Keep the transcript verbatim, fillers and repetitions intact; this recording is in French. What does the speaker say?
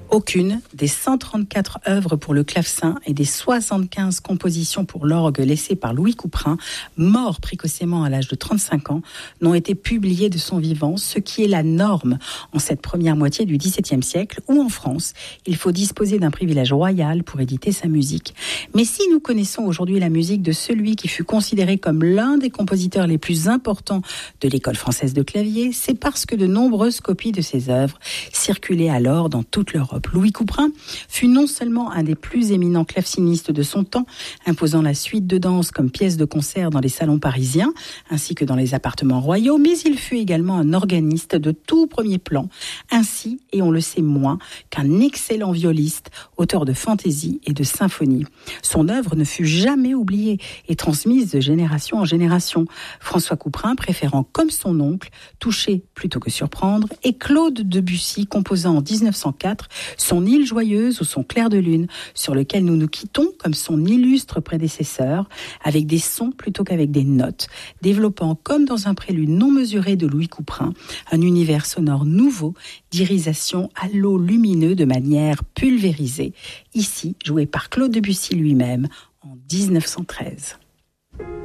Aucune des cent trente-quatre œuvres pour le clavecin et des soixante-quinze compositions pour l'orgue laissées par Louis Couperin, mort précocement à l'âge de trente-cinq ans, n'ont été publiées de son vivant, ce qui est la norme en cette première moitié du dix-septième siècle, où en France, il faut disposer d'un privilège royal pour éditer sa musique. Mais si nous connaissons aujourd'hui la musique de celui qui fut considéré comme l'un des compositeurs les plus importants de l'école française de clavier, c'est parce que de nombreuses copies de ses œuvres circulaient alors dans toute l'Europe. Louis Couperin fut non seulement un des plus éminents clavecinistes de son temps, imposant la suite de danse comme pièce de concert dans les salons parisiens, ainsi que dans les appartements royaux, mais il fut également un organiste de tout premier plan, ainsi, et on le sait moins, qu'un excellent violiste, auteur de fantaisie et de symphonies. Son œuvre ne fut jamais oubliée et transmise de génération en génération. François Couperin préférant, comme son oncle, toucher plutôt que surprendre, et Claude Debussy composant en dix-neuf cent quatre son Île joyeuse ou son Clair de lune, sur lequel nous nous quittons comme son illustre prédécesseur, avec des sons plutôt qu'avec des notes, développant comme dans un prélude non mesuré de Louis Couperin, un univers sonore nouveau d'irisation à l'eau lumineux de manière pulvérisée, ici joué par Claude Debussy lui-même en dix-neuf cent treize.